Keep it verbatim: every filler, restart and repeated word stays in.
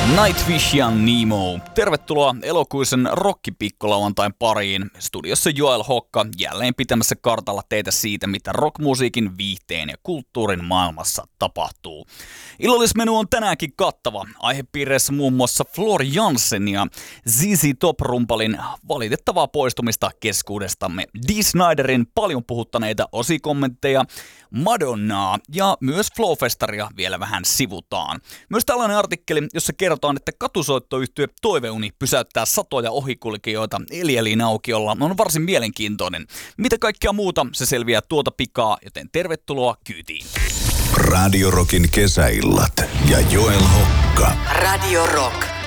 Nightwish ja Nemo. Tervetuloa elokuisen rockipikkolauantain pariin. Studiossa Joel Hokka jälleen pitämässä kartalla teitä siitä, mitä rockmusiikin, viihteen ja kulttuurin maailmassa tapahtuu. Illallismenu on tänäänkin kattava. Aihepiireissä muun muassa Floor Jansen ja Z Z Top-rumpalin valitettavaa poistumista keskuudestamme, Dee Sniderin paljon puhuttaneita osikommentteja, Madonnaa ja myös Flowfestaria vielä vähän sivutaan. Myös tällainen artikkeli, jossa kerrotaan, että katusoittoyhtye Toiveuni pysäyttää satoja ohikulkijoita Elielin aukiolla, on varsin mielenkiintoinen. Mitä kaikkea muuta, se selviää tuota pikaa, joten tervetuloa kyytiin. Radio Rockin kesäillat ja Joel Hokka. Radio Rock.